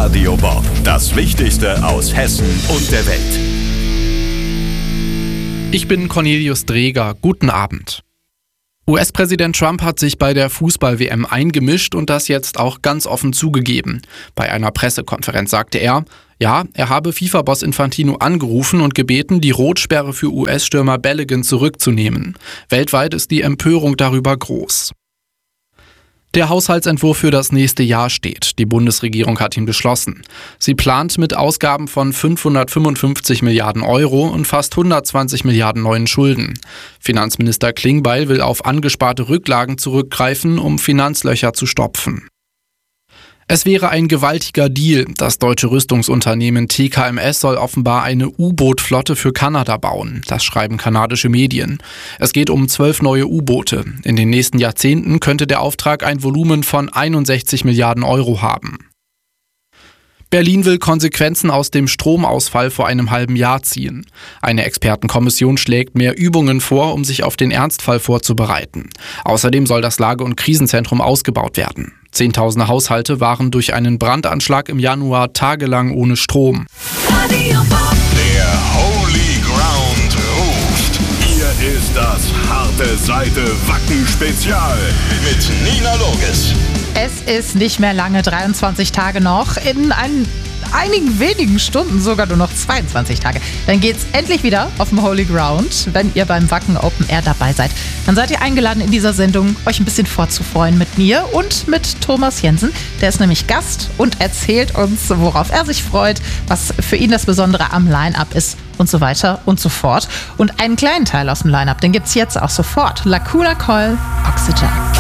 Radio Bob. Das Wichtigste aus Hessen und der Welt. Ich bin Cornelius Dreger. Guten Abend. US-Präsident Trump hat sich bei der Fußball-WM eingemischt und das jetzt auch ganz offen zugegeben. Bei einer Pressekonferenz sagte er, ja, er habe FIFA-Boss Infantino angerufen und gebeten, die Rotsperre für US-Stürmer Balogun zurückzunehmen. Weltweit ist die Empörung darüber groß. Der Haushaltsentwurf für das nächste Jahr steht. Die Bundesregierung hat ihn beschlossen. Sie plant mit Ausgaben von 555 Milliarden Euro und fast 120 Milliarden neuen Schulden. Finanzminister Klingbeil will auf angesparte Rücklagen zurückgreifen, um Finanzlöcher zu stopfen. Es wäre ein gewaltiger Deal. Das deutsche Rüstungsunternehmen TKMS soll offenbar eine U-Boot-Flotte für Kanada bauen. Das schreiben kanadische Medien. Es geht um 12 neue U-Boote. In den nächsten Jahrzehnten könnte der Auftrag ein Volumen von 61 Milliarden Euro haben. Berlin will Konsequenzen aus dem Stromausfall vor einem halben Jahr ziehen. Eine Expertenkommission schlägt mehr Übungen vor, um sich auf den Ernstfall vorzubereiten. Außerdem soll das Lage- und Krisenzentrum ausgebaut werden. Zehntausende Haushalte waren durch einen Brandanschlag im Januar tagelang ohne Strom. Der Holy Ground ruft. Hier ist das harte Seite Wacken Spezial mit Nina Loges. Es ist nicht mehr lange, 23 Tage noch. In einigen wenigen Stunden sogar nur noch 22 Tage. Dann geht's endlich wieder auf dem Holy Ground. Wenn ihr beim Wacken Open Air dabei seid, dann seid ihr eingeladen in dieser Sendung, euch ein bisschen vorzufreuen mit mir und mit Thomas Jensen. Der ist nämlich Gast und erzählt uns, worauf er sich freut, was für ihn das Besondere am Line-Up ist und so weiter und so fort. Und einen kleinen Teil aus dem Line-Up, den gibt's jetzt auch sofort. Lacuna Coil, Oxygen.